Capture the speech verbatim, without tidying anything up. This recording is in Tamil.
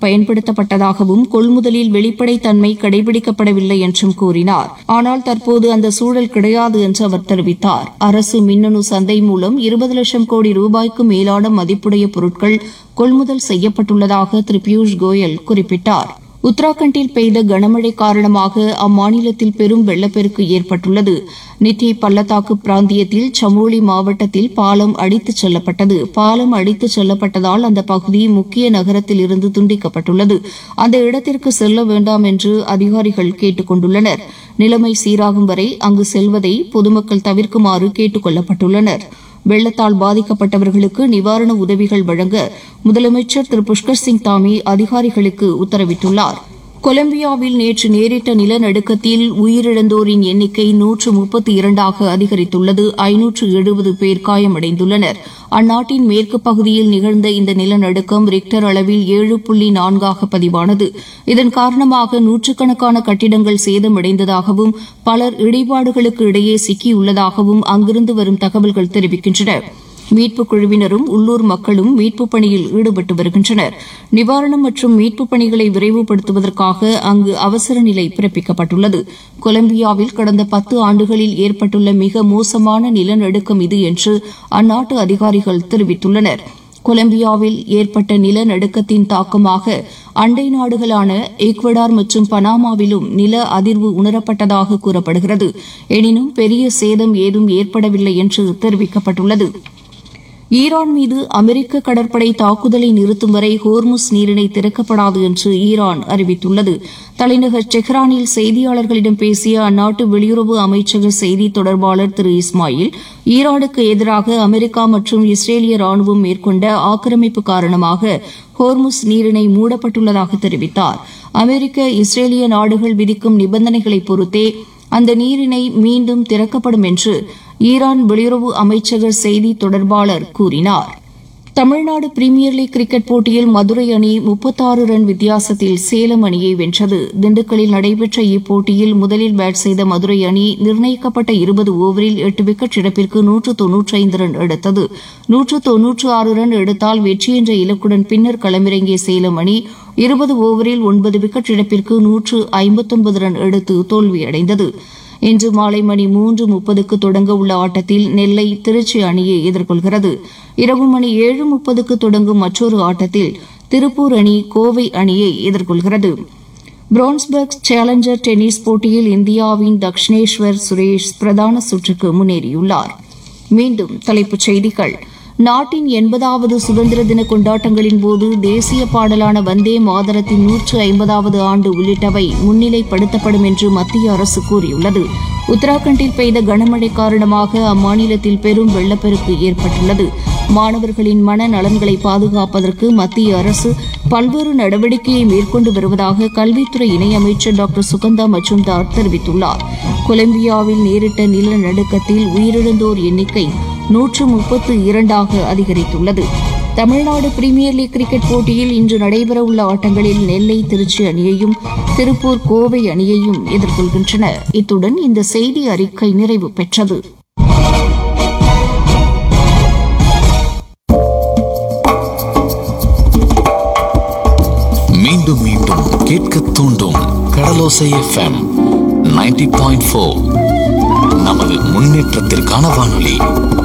பயன்படுத்தப்பட்டதாகவும் கொள்முதலில் வெளிப்படைத்தன்மை கடைபிடிக்கப்படவில்லை என்றும் கூறினார். ஆனால் தற்போது அந்த சூழல் கிடையாது என்று அவர் தெரிவித்தார். அரசு மின்னணு சந்தை மூலம் இருபது லட்சம் கோடி ரூபாய்க்கு மேலான மதிப்புடைய பொருட்கள் கொள்முதல் செய்யப்பட்டுள்ளதாக திரு பியூஷ் கோயல் குறிப்பிட்டார். உத்தராகண்டில் பெய்த கனமழை காரணமாக அம்மாநிலத்தில் பெரும் வெள்ளப்பெருக்கு ஏற்பட்டுள்ளது. நித்தி பள்ளத்தாக்கு பிராந்தியத்தில் சமோலி மாவட்டத்தில் பாலம் அடித்துச் செல்லப்பட்டது. பாலம் அடித்துச் செல்லப்பட்டதால் அந்த பகுதி முக்கிய நகரத்தில் இருந்து துண்டிக்கப்பட்டுள்ளது. அந்த இடத்திற்கு செல்ல வேண்டாம் என்று அதிகாரிகள் கேட்டுக் கொண்டுள்ளனர். நிலைமை சீராகும் வரை அங்கு செல்வதை பொதுமக்கள் தவிர்க்குமாறு கேட்டுக் கொள்ளப்பட்டுள்ளனர். வெள்ளத்தால் பாதிக்கப்பட்டவர்களுக்கு நிவாரண உதவிகள் வழங்க முதலமைச்சர் திரு புஷ்கர் சிங் தாமி அதிகாரிகளுக்கு உத்தரவிட்டுள்ளார். கொலம்பியாவில் நேற்று நேரிட்ட நிலநடுக்கத்தில் உயிரிழந்தோரின் எண்ணிக்கை நூற்று முப்பத்தி இரண்டாக அதிகரித்துள்ளது. ஐநூற்று எழுபது பேர் காயமடைந்துள்ளனர். அந்நாட்டின் மேற்கு பகுதியில் நிகழ்ந்த இந்த நிலநடுக்கம் ரிக்டர் அளவில் ஏழு புள்ளி நான்காக பதிவானது. இதன் காரணமாக நூற்றுக்கணக்கான கட்டிடங்கள் சேதமடைந்ததாகவும் பலர் இடிபாடுகளுக்கு இடையே சிக்கியுள்ளதாகவும் அங்கிருந்து வரும் தகவல்கள் தெரிவிக்கின்றன. மீட்புக் குழுவினரும் உள்ளூர் மக்களும் மீட்புப் பணியில் ஈடுபட்டு வருகின்றனர். நிவாரணம் மற்றும் மீட்புப் பணிகளை விரைவுபடுத்துவதற்காக அங்கு அவசர நிலை பிறப்பிக்கப்பட்டுள்ளது. கொலம்பியாவில் கடந்த பத்து ஆண்டுகளில் ஏற்பட்டுள்ள மிக மோசமான நிலநடுக்கம் இது என்று அந்நாட்டு அதிகாரிகள் தெரிவித்துள்ளனர். கொலம்பியாவில் ஏற்பட்ட நிலநடுக்கத்தின் தாக்கமாக அண்டை நாடுகளான ஈக்வடார் மற்றும் பனாமாவிலும் நில அதிர்வு உணரப்பட்டதாக கூறப்படுகிறது. எனினும் பெரிய சேதம் ஏதும் ஏற்படவில்லை என்று தெரிவிக்கப்பட்டுள்ளது. ஈரான் மீது அமெரிக்க கடற்படை தாக்குதலை நிறுத்தும் வரை ஹோர்முஸ் நீரிணை திறக்கப்படாது என்று ஈரான் அறிவித்துள்ளது. தலைநகர் டெஹ்ரானில் செய்தியாளர்களிடம் பேசிய அந்நாட்டு வெளியுறவு அமைச்சக செய்தி தொடர்பாளர் திரு இஸ்மாயில், ஈரானுக்கு எதிராக அமெரிக்கா மற்றும் இஸ்ரேலிய ராணுவம் மேற்கொண்ட ஆக்கிரமிப்பு காரணமாக ஹோர்முஸ் நீரிணை மூடப்பட்டுள்ளதாக தெரிவித்தார். அமெரிக்க இஸ்ரேலிய நாடுகள் விதிக்கும் நிபந்தனைகளை பொறுத்தே அந்த நீரிணை மீண்டும் திறக்கப்படும் என்று ஈரான் வெளியுறவு அமைச்சக செய்தி தொடர்பாளர் கூறினார். தமிழ்நாடு பிரீமியர் லீக் கிரிக்கெட் போட்டியில் மதுரை அணி முப்பத்தாறு ரன் வித்தியாசத்தில் சேலம் அணியை வென்றது. திண்டுக்கல்லில் நடைபெற்ற இப்போட்டியில் முதலில் பேட் செய்த மதுரை அணி நிர்ணயிக்கப்பட்ட இருபது ஓவரில் எட்டு விக்கெட் இழப்பிற்கு நூற்று தொன்னூற்றி ஐந்து ரன் எடுத்தது. நூற்று தொன்னூற்று ஆறு ரன் எடுத்தால் வெற்றி என்ற இலக்குடன் பின்னர் களமிறங்கிய சேலம் அணி இருபது ஓவரில் ஒன்பது விக்கெட் இழப்பிற்கு நூற்று ஐம்பத்தொன்பது ரன் எடுத்து தோல்வியடைந்தது. இன்று மாலை மணி மூன்று முப்பதுக்கு தொடங்க உள்ள ஆட்டத்தில் நெல்லை திருச்சி அணியை எதிர்கொள்கிறது. இரவு மணி ஏழு முப்பதுக்கு தொடங்கும் மற்றொரு ஆட்டத்தில் திருப்பூர் அணி கோவை அணியை எதிர்கொள்கிறது. பிரான்ஸ்பர்க் சேலஞ்சர் டென்னிஸ் போட்டியில் இந்தியாவின் தக்ஷினேஸ்வர் சுரேஷ் பிரதான சுற்றுக்கு முன்னேறியுள்ளார். மீண்டும் தலைப்புச் செய்திகள். நாட்டின் எண்பதாவது சுதந்திர தின கொண்டாட்டங்களின் போது தேசிய பாடலான வந்தே மாதரத்தின் நூற்று ஐம்பதாவது ஆண்டு உள்ளிட்டவை முன்னிலைப்படுத்தப்படும் என்று மத்திய அரசு கூறியுள்ளது. உத்தராகண்டில் பெய்த கனமழை காரணமாக அம்மாநிலத்தில் பெரும் வெள்ளப்பெருக்கு ஏற்பட்டுள்ளது. மாணவர்களின் மன நலன்களை பாதுகாப்பதற்கு மத்திய அரசு பல்வேறு நடவடிக்கையை மேற்கொண்டு வருவதாக கல்வித்துறை இணையமைச்சர் டாக்டர் சுகந்தா மஜும்தார் தெரிவித்துள்ளார். கொலம்பியாவில் நேரிட்ட நிலநடுக்கத்தில் உயிரிழந்தோர் எண்ணிக்கை நூற்று முப்பத்து இரண்டாக அதிகரித்துள்ளது. தமிழ்நாடு பிரீமியர் லீக் கிரிக்கெட் போட்டியில் இன்று நடைபெறவுள்ள ஆட்டங்களில் நெல்லை திருச்சி அணியையும் திருப்பூர் கோவை அணியையும் எதிர்கொள்கின்றன. இத்துடன் இந்த செய்தி அறிக்கை நிறைவு பெற்றது. மீண்டும் மீண்டும் கேட்க தூண்டும் கடலோசை எஃப்எம் தொண்ணூறு புள்ளி நான்கு. நமது முன்னேற்றத்திற்கான வானொலி.